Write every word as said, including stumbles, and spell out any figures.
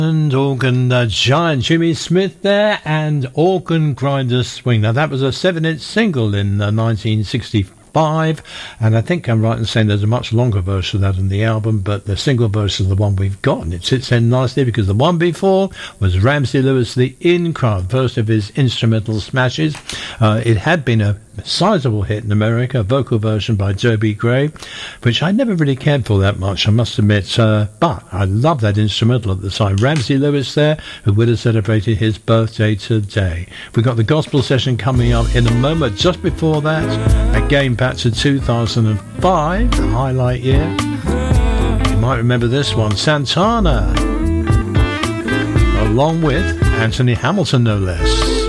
And organ uh, giant Jimmy Smith there, and Organ Grinder Swing. Now that was a seven-inch single in uh, nineteen sixty-five, and I think I'm right in saying there's a much longer version of that in the album, but the single version is the one we've got, and it sits in nicely because the one before was Ramsey Lewis, The In Crowd, first of his instrumental smashes. Uh, it had been a sizable hit in America, a vocal version by Toby Gray, which I never really cared for that much, I must admit, uh, but I love that instrumental at the time. Ramsey Lewis there, who would have celebrated his birthday today. We've got the gospel session coming up in a moment. Just before that, again back to two thousand five, the highlight year. You might remember this one, Santana, along with Anthony Hamilton, no less.